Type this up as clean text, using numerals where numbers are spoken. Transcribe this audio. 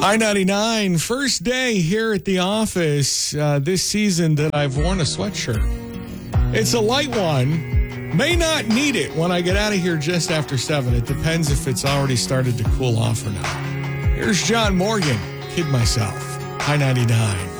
High 99, first day here at the office this season that I've worn a sweatshirt. It's a light one. May not need it when I get out of here just after 7. It depends if it's already started to cool off or not. Here's John Morgan, Kid Myself, High 99.